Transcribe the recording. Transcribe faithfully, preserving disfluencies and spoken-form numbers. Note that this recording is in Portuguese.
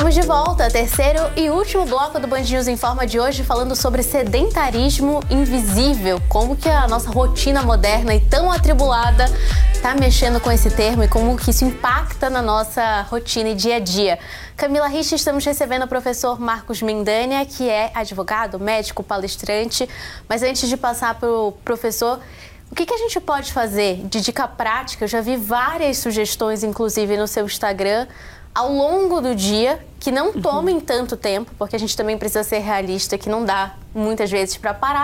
Estamos de volta, terceiro e último bloco do Band News Informa de hoje, falando sobre sedentarismo invisível, como que a nossa rotina moderna e tão atribulada está mexendo com esse termo e como que isso impacta na nossa rotina e dia a dia. Camila Rich, estamos recebendo o professor Marcos Mendanha, que é advogado, médico, palestrante, mas antes de passar para o professor, o que, que a gente pode fazer de dica prática? Eu já vi várias sugestões, inclusive no seu Instagram, ao longo do dia, que não tomem tanto tempo, porque a gente também precisa ser realista, que não dá muitas vezes para parar.